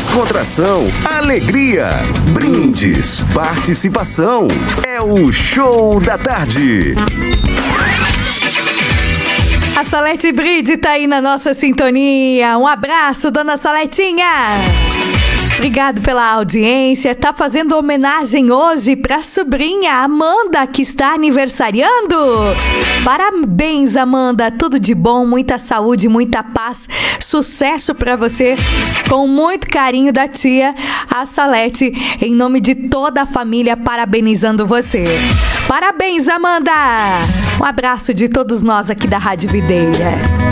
descontração, alegria, brindes, participação. É o Show da Tarde. A Salete Bride tá aí na nossa sintonia. Um abraço, dona Saletinha. Obrigado pela audiência. Tá fazendo homenagem hoje pra sobrinha Amanda, que está aniversariando. Parabéns, Amanda. Tudo de bom, muita saúde, muita paz, sucesso pra você. Com muito carinho da tia, a Salete, em nome de toda a família, parabenizando você. Parabéns, Amanda. Um abraço de todos nós aqui da Rádio Videira.